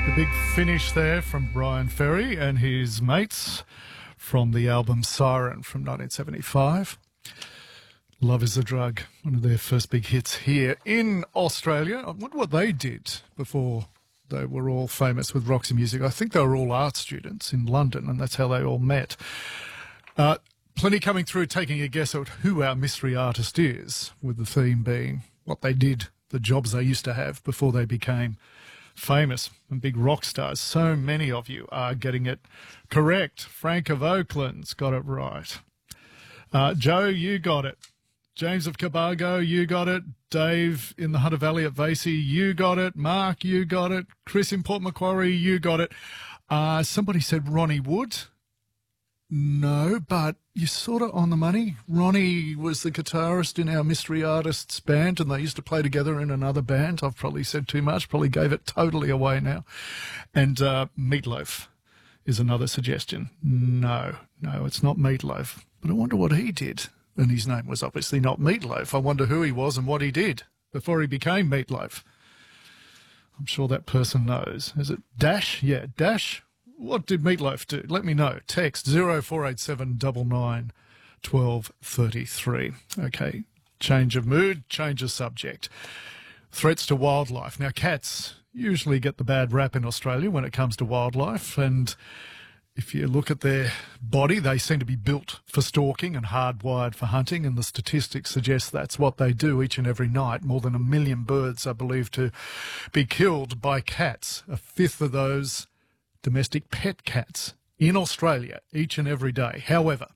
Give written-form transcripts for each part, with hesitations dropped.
The big finish there from Brian Ferry and his mates from the album Siren from 1975. Love is a Drug, one of their first big hits here in Australia. I wonder what they did before they were all famous with Roxy Music. I think they were all art students in London, and that's how they all met. Plenty coming through, taking a guess at who our mystery artist is, with the theme being what they did, the jobs they used to have before they became famous and big rock stars. So many of you are getting it correct. Frank of Oakland's got it right. Joe, you got it. James of Cabargo, you got it. Dave in the Hunter Valley at Vasey, you got it. Mark, you got it. Chris in Port Macquarie, you got it. Somebody said Ronnie Wood. No, but you're sort of on the money. Ronnie was the guitarist in our Mystery Artists band, and they used to play together in another band. I've probably said too much, probably gave it totally away now. And Meatloaf is another suggestion. No, it's not Meatloaf. But I wonder what he did. And his name was obviously not Meatloaf. I wonder who he was and what he did before he became Meatloaf. I'm sure that person knows. Is it Dash? Yeah, Dash. What did Meatloaf do? Let me know. Text 0487 99 12 33. Okay, change of mood, change of subject. Threats to wildlife. Now, cats usually get the bad rap in Australia when it comes to wildlife, and if you look at their body, they seem to be built for stalking and hardwired for hunting, and the statistics suggest that's what they do each and every night. More than 1 million birds are believed to be killed by cats. A fifth of those domestic pet cats in Australia each and every day. However,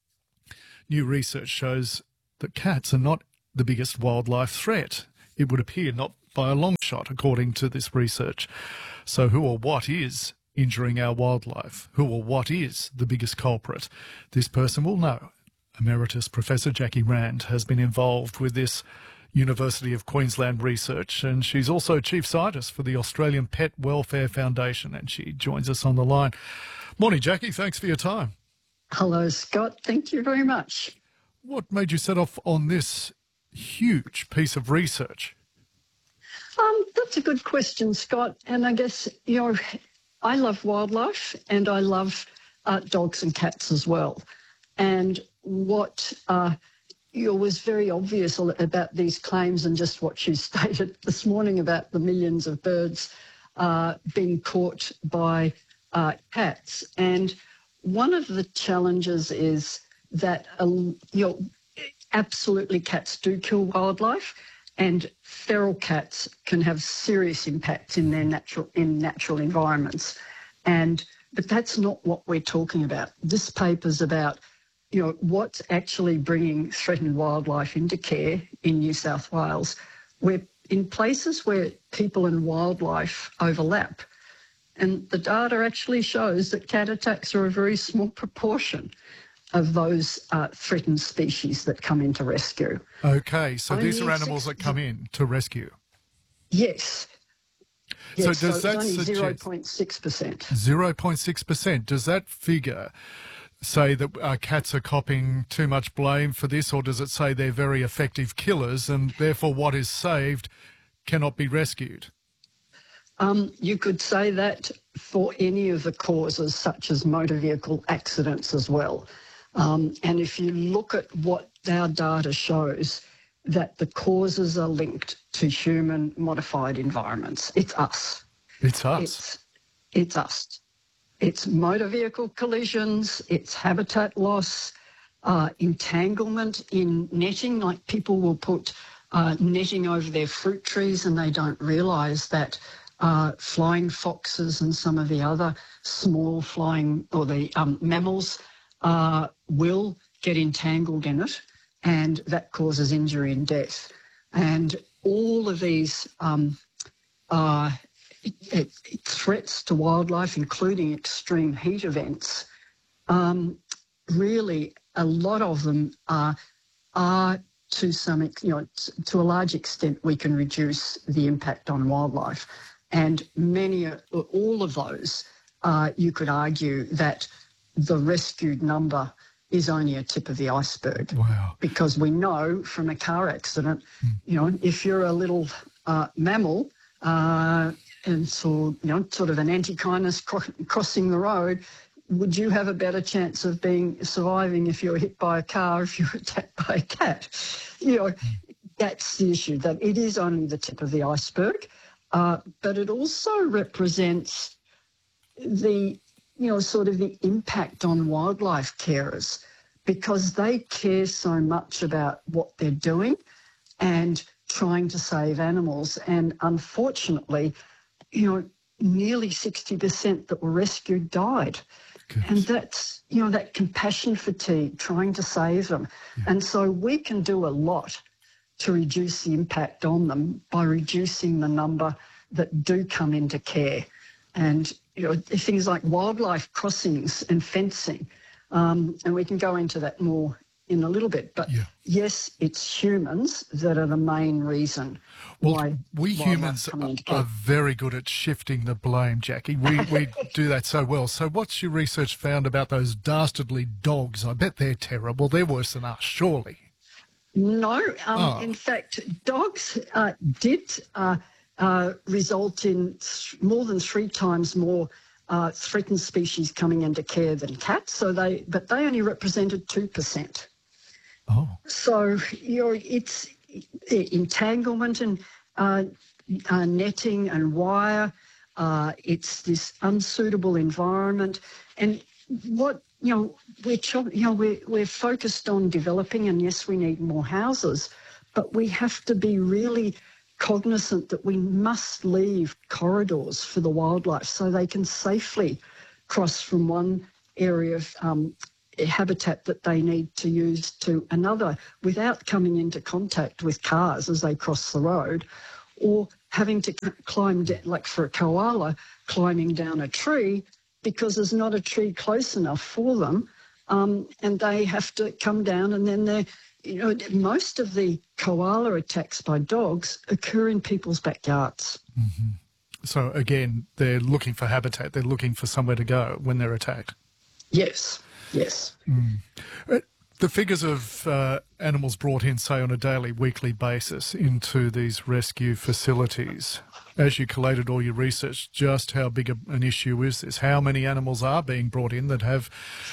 new research shows that cats are not the biggest wildlife threat. It would appear not by a long shot, according to this research. So who or what is injuring our wildlife? Who or what is the biggest culprit? This person will know. Emeritus Professor Jackie Rand has been involved with this University of Queensland research, and she's also Chief Scientist for the Australian Pet Welfare Foundation, and she joins us on the line. Morning, Jackie. Thanks for your time. Hello, Scott. Thank you very much. What made you set off on this huge piece of research? That's a good question, Scott. And I guess, I love wildlife and I love dogs and cats as well. And what was very obvious about these claims and just what you stated this morning about the millions of birds being caught by cats. And one of the challenges is that, absolutely cats do kill wildlife, and feral cats can have serious impacts in their natural environments. But that's not what we're talking about. This paper's about what's actually bringing threatened wildlife into care in New South Wales. We're in places where people and wildlife overlap. And the data actually shows that cat attacks are a very small proportion of those threatened species that come into rescue. Okay, so these are animals that come in to rescue? Yes. So yes, does that only suggest 0.6%. 0.6%. Does that figure say that cats are copping too much blame for this, or does it say they're very effective killers and therefore what is saved cannot be rescued? You could say that for any of the causes, such as motor vehicle accidents as well. And if you look at what our data shows, that the causes are linked to human-modified environments. It's us. It's us. It's us. It's motor vehicle collisions, it's habitat loss, entanglement in netting, like people will put netting over their fruit trees and they don't realise that flying foxes and some of the other small flying, or the mammals, will get entangled in it, and that causes injury and death. And all of these threats to wildlife, including extreme heat events, really a lot of them are to some, to a large extent, we can reduce the impact on wildlife. And all of those, you could argue that the rescued number is only a tip of the iceberg. Wow. Because we know from a car accident, if you're a little mammal, and so, sort of an anti-kindness crossing the road, would you have a better chance of surviving if you were hit by a car, if you were attacked by a cat? That's the issue, that it is only the tip of the iceberg, but it also represents the, sort of the impact on wildlife carers, because they care so much about what they're doing and trying to save animals. And unfortunately, nearly 60% that were rescued died. Goodness. And that's, that compassion fatigue, trying to save them. Yeah. And so we can do a lot to reduce the impact on them by reducing the number that do come into care. And, things like wildlife crossings and fencing. And we can go into that more in a little bit. But yes, it's humans that are the main reason why we humans are very good at shifting the blame, Jackie. We do that so well. So what's your research found about those dastardly dogs? I bet they're terrible. They're worse than us, surely. No. In fact, dogs did result in more than 3 times more threatened species coming into care than cats. But they only represented 2%. Oh. So it's entanglement and netting and wire. It's this unsuitable environment, and what we're focused on developing. And yes, we need more houses, but we have to be really cognizant that we must leave corridors for the wildlife so they can safely cross from one area of habitat that they need to use to another without coming into contact with cars as they cross the road, or having to climb, like for a koala, climbing down a tree because there's not a tree close enough for them, and they have to come down, and then they're, most of the koala attacks by dogs occur in people's backyards. Mm-hmm. So again, they're looking for habitat. They're looking for somewhere to go when they're attacked. Yes. Yes. Mm. The figures of animals brought in, say, on a daily, weekly basis into these rescue facilities, as you collated all your research, just how big an issue is this? How many animals are being brought in that have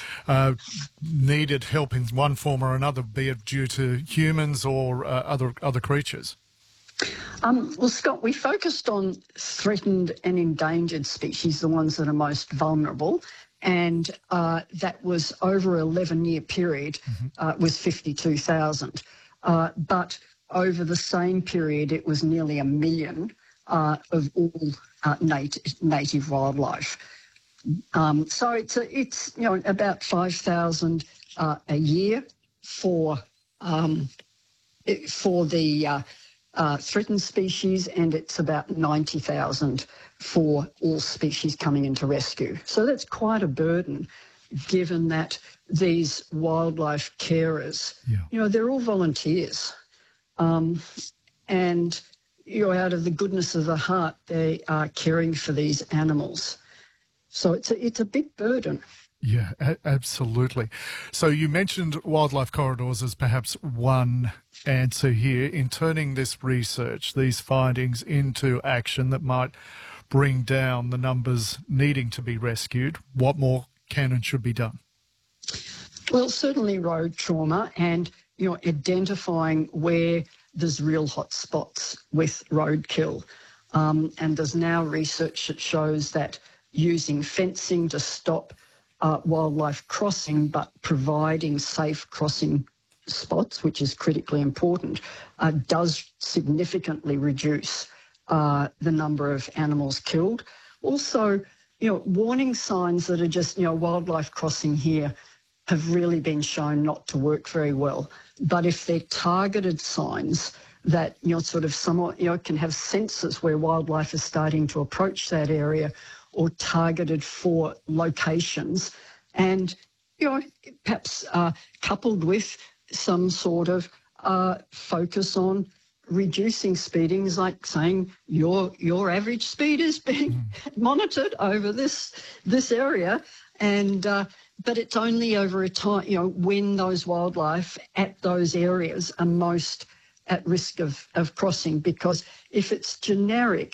needed help in one form or another, be it due to humans or other creatures? Well, Scott, we focused on threatened and endangered species, the ones that are most vulnerable. And that was over an 11-year period, was 52,000. But over the same period, it was nearly 1 million of all native wildlife. So it's about 5,000 a year for the threatened species, and it's about 90,000 for all species coming into rescue. So that's quite a burden, given that these wildlife carers, they're all volunteers. And, out of the goodness of the heart, they are caring for these animals. So it's a big burden. Yeah, absolutely. So you mentioned wildlife corridors as perhaps one answer here in turning this research, these findings, into action that might bring down the numbers needing to be rescued. What more can and should be done? Well, certainly road trauma and, identifying where there's real hot spots with roadkill. And there's now research that shows that using fencing to stop wildlife crossing, but providing safe crossing spots, which is critically important, does significantly reduce the number of animals killed. Also, warning signs that are just, wildlife crossing here have really been shown not to work very well. But if they're targeted signs that, sort of somewhat, can have sensors where wildlife is starting to approach that area, or targeted for locations, and, perhaps coupled with some sort of focus on reducing speedings, like saying your average speed is being monitored over this area, and but it's only over a time, when those wildlife at those areas are most at risk of crossing, because if it's generic,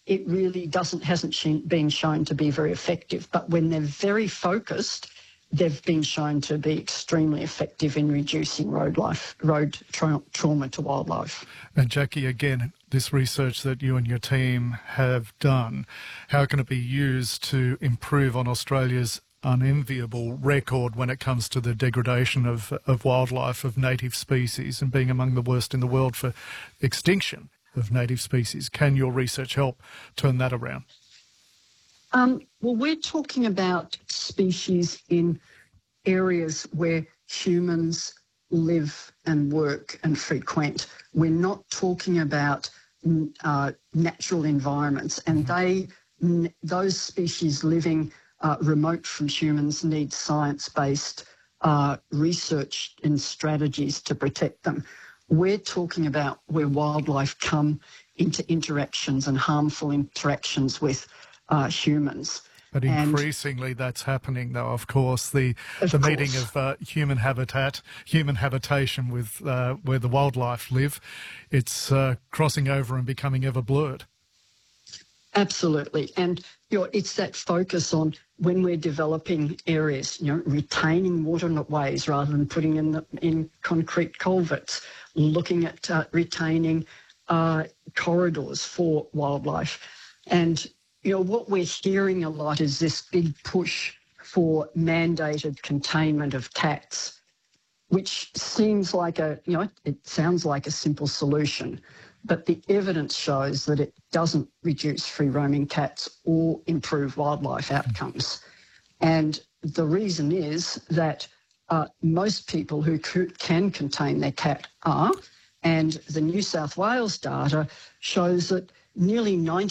it really hasn't been shown to be very effective. But when they're very focused, they've been shown to be extremely effective in reducing road trauma to wildlife. And Jackie, again, this research that you and your team have done, how can it be used to improve on Australia's unenviable record when it comes to the degradation of wildlife, of native species, and being among the worst in the world for extinction of native species? Can your research help turn that around? Well, we're talking about species in areas where humans live and work and frequent. We're not talking about natural environments, and those species living remote from humans need science-based research and strategies to protect them. We're talking about where wildlife come into interactions and harmful interactions with humans. But increasingly that's happening, though, of course. The meeting of human habitation with where the wildlife live, it's crossing over and becoming ever blurred. Absolutely. And it's that focus on when we're developing areas, retaining waterways rather than putting in concrete culverts, looking at retaining corridors for wildlife. And what we're hearing a lot is this big push for mandated containment of cats, which seems like it sounds like a simple solution, but the evidence shows that it doesn't reduce free-roaming cats or improve wildlife outcomes. And the reason is that most people who can contain their cat are, and the New South Wales data shows that nearly 90%